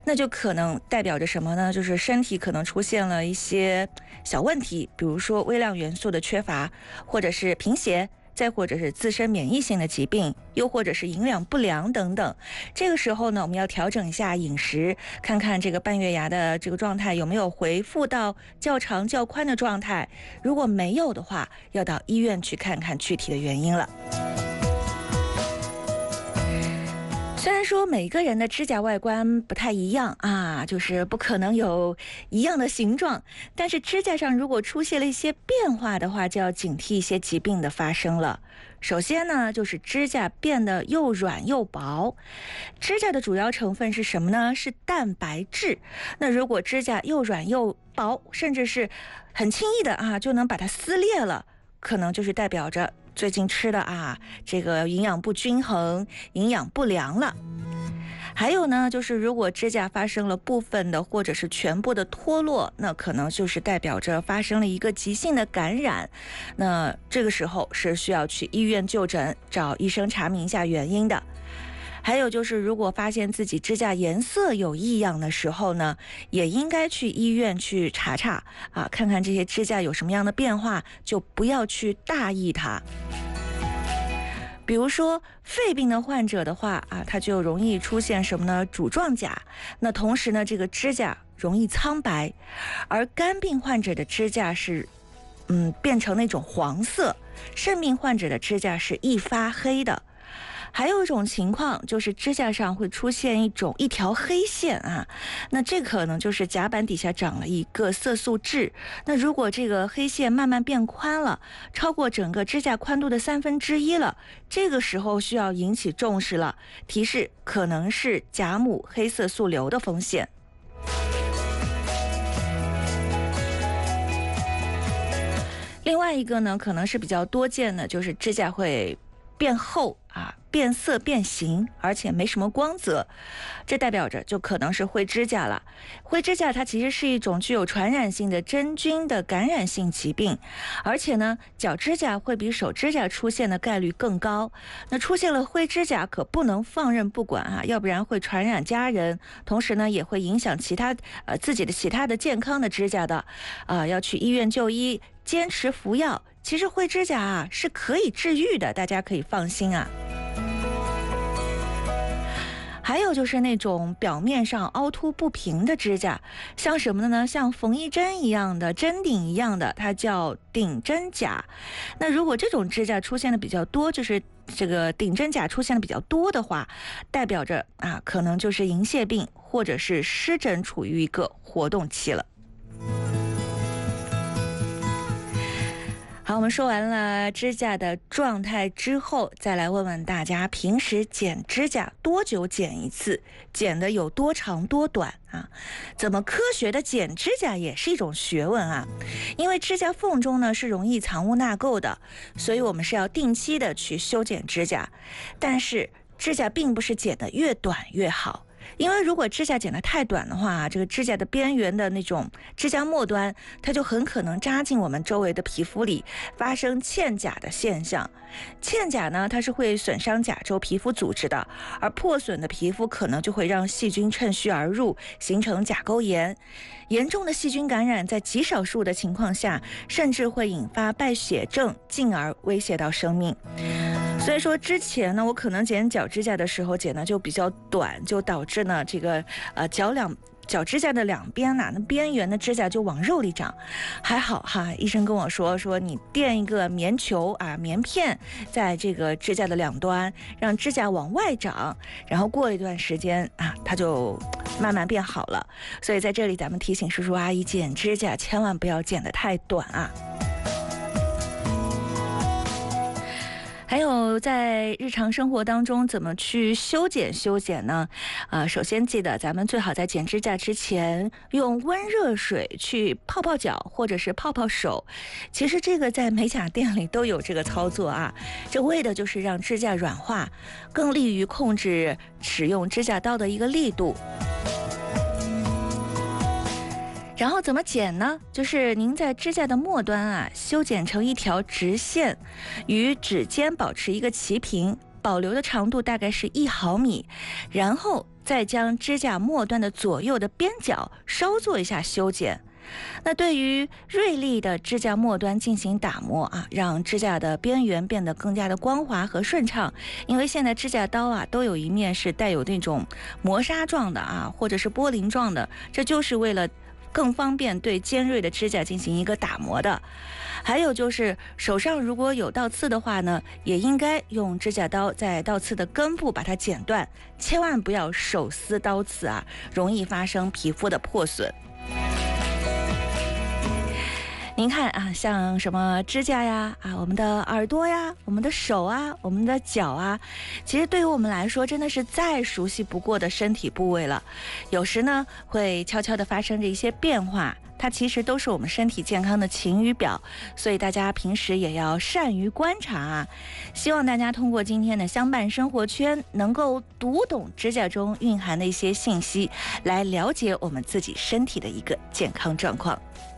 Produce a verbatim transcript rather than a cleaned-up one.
那就可能代表着什么呢？就是身体可能出现了一些小问题，比如说微量元素的缺乏，或者是贫血，再或者是自身免疫性的疾病，又或者是营养不良等等。这个时候呢，我们要调整一下饮食，看看这个半月牙的这个状态有没有恢复到较长较宽的状态。如果没有的话，要到医院去看看具体的原因了。虽然说每个人的指甲外观不太一样啊，就是不可能有一样的形状，但是指甲上如果出现了一些变化的话，就要警惕一些疾病的发生了。首先呢，就是指甲变得又软又薄。指甲的主要成分是什么呢？是蛋白质。那如果指甲又软又薄，甚至是很轻易的啊就能把它撕裂了，可能就是代表着最近吃的啊，这个营养不均衡、营养不良了。还有呢，就是如果指甲发生了部分的或者是全部的脱落，那可能就是代表着发生了一个急性的感染。那这个时候是需要去医院就诊，找医生查明一下原因的。还有就是，如果发现自己指甲颜色有异样的时候呢，也应该去医院去查查啊，看看这些指甲有什么样的变化，就不要去大意它。比如说肺病的患者的话啊，他就容易出现什么呢？乳状甲。那同时呢，这个指甲容易苍白，而肝病患者的指甲是嗯变成那种黄色，肾病患者的指甲是易发黑的。还有一种情况就是指甲上会出现一种一条黑线啊，那这可能就是甲板底下长了一个色素质。那如果这个黑线慢慢变宽了，超过整个指甲宽度的三分之一了，这个时候需要引起重视了，提示可能是甲母黑色素瘤的风险。另外一个呢，可能是比较多见的，就是指甲会变厚啊，变色变形，而且没什么光泽，这代表着就可能是灰指甲了。灰指甲它其实是一种具有传染性的真菌的感染性疾病，而且呢，脚指甲会比手指甲出现的概率更高。那出现了灰指甲可不能放任不管啊，要不然会传染家人，同时呢也会影响其他呃自己的其他的健康的指甲的，啊、呃，要去医院就医，坚持服药。其实灰指甲啊是可以治愈的，大家可以放心啊。还有就是那种表面上凹凸不平的指甲，像什么的呢？像缝衣针一样的、针顶一样的，它叫顶针甲。那如果这种指甲出现的比较多，就是这个顶针甲出现的比较多的话，代表着啊，可能就是银屑病或者是湿疹处于一个活动期了。好，我们说完了指甲的状态之后，再来问问大家，平时剪指甲多久剪一次？剪的有多长多短啊？怎么科学的剪指甲也是一种学问啊？因为指甲缝中呢是容易藏污纳垢的，所以我们是要定期的去修剪指甲。但是指甲并不是剪得越短越好。因为如果指甲剪得太短的话，这个指甲的边缘的那种指甲末端，它就很可能扎进我们周围的皮肤里，发生嵌甲的现象。嵌甲呢，它是会损伤甲周皮肤组织的，而破损的皮肤可能就会让细菌趁虚而入，形成甲沟炎。严重的细菌感染在极少数的情况下，甚至会引发败血症，进而威胁到生命。所以说之前呢，我可能剪脚指甲的时候剪的就比较短，就导致呢这个呃脚两脚指甲的两边呐、啊，那边缘的指甲就往肉里长。还好哈，医生跟我说说你垫一个棉球啊棉片在这个指甲的两端，让指甲往外长，然后过了一段时间啊，它就慢慢变好了。所以在这里咱们提醒叔叔阿姨，剪指甲千万不要剪得太短啊。还有在日常生活当中怎么去修剪修剪呢？呃，首先记得咱们最好在剪指甲之前用温热水去泡泡脚或者是泡泡手。其实这个在美甲店里都有这个操作啊，这为的就是让指甲软化，更利于控制使用指甲刀的一个力度。然后怎么剪呢？就是您在指甲的末端啊，修剪成一条直线，与指尖保持一个齐平，保留的长度大概是一毫米，然后再将指甲末端的左右的边角稍做一下修剪。那对于锐利的指甲末端进行打磨啊，让指甲的边缘变得更加的光滑和顺畅。因为现在指甲刀啊都有一面是带有那种磨砂状的啊，或者是玻璃状的，这就是为了更方便对尖锐的指甲进行一个打磨的。还有就是手上如果有倒刺的话呢，也应该用指甲刀在倒刺的根部把它剪断，千万不要手撕刀刺啊，容易发生皮肤的破损。您看啊，像什么指甲呀，啊，我们的耳朵呀，我们的手啊，我们的脚啊，其实对于我们来说真的是再熟悉不过的身体部位了。有时呢，会悄悄地发生着一些变化，它其实都是我们身体健康的晴雨表，所以大家平时也要善于观察啊。希望大家通过今天的相伴生活圈，能够读懂指甲中蕴含的一些信息，来了解我们自己身体的一个健康状况。